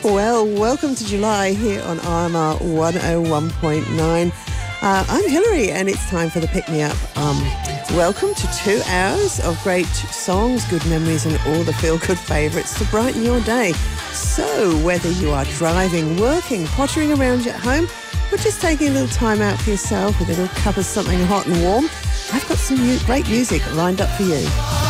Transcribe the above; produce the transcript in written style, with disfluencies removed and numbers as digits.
Well, welcome to July here on RMR 101.9. I'm Hilary and it's time for the Pick Me Up. Welcome to 2 hours of great songs, good memories and all the feel-good favourites to brighten your day. So whether you are driving, working, pottering around at home or just taking a little time out for yourself with a little cup of something hot and warm, I've got some great music lined up for you.